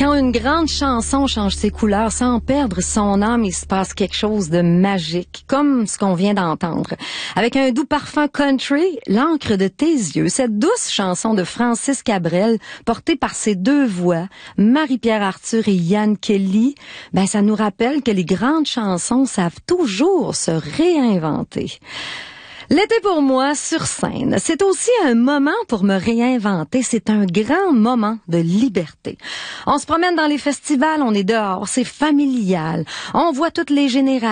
Quand une grande chanson change ses couleurs sans perdre son âme, il se passe quelque chose de magique, comme ce qu'on vient d'entendre. Avec un doux parfum country, l'encre de tes yeux, cette douce chanson de Francis Cabrel, portée par ses deux voix, Marie-Pierre Arthur et Yann Kelly, ça nous rappelle que les grandes chansons savent toujours se réinventer. L'été pour moi, sur scène, c'est aussi un moment pour me réinventer. C'est un grand moment de liberté. On se promène dans les festivals, on est dehors, c'est familial. On voit toutes les générations.